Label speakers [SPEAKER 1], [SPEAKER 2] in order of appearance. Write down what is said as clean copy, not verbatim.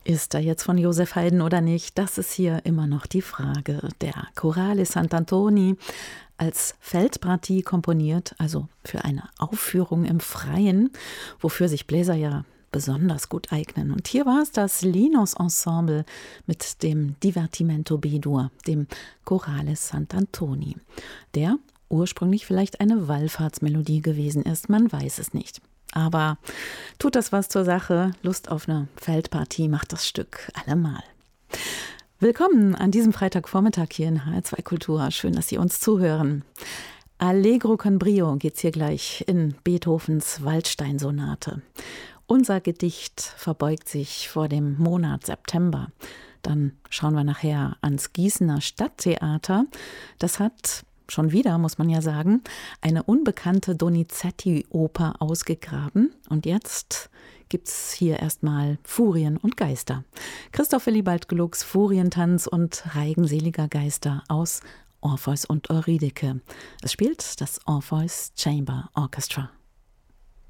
[SPEAKER 1] Ist er jetzt von Joseph Haydn oder nicht? Das ist hier immer noch die Frage. Der Chorale Sant'Antoni als Feldpartie komponiert, also für eine Aufführung im Freien, wofür sich Bläser ja besonders gut eignen. Und hier war es das Linos Ensemble mit dem Divertimento B-Dur, dem Chorale Sant'Antoni, der ursprünglich vielleicht eine Wallfahrtsmelodie gewesen ist, man weiß es nicht. Aber tut das was zur Sache? Lust auf eine Feldpartie macht das Stück allemal. Willkommen an diesem Freitagvormittag hier in HR2 Kultur. Schön, dass Sie uns zuhören. Allegro con brio geht's hier gleich in Beethovens Waldstein-Sonate. Unser Gedicht verbeugt sich vor dem Monat September. Dann schauen wir nachher ans Gießener Stadttheater. Das hat schon wieder, muss man ja sagen, eine unbekannte Donizetti-Oper ausgegraben. Und jetzt gibt's hier erstmal Furien und Geister. Christoph Willibald Glucks Furientanz und Reigen seliger Geister aus Orpheus und Eurydike. Es spielt das Orpheus Chamber Orchestra.